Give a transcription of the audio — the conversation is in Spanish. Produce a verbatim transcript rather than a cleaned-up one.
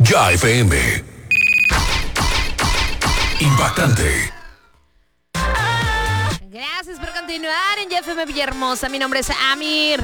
Ya F M. Impactante. Gracias por continuar en Ya F M Villahermosa. Mi nombre es Amir.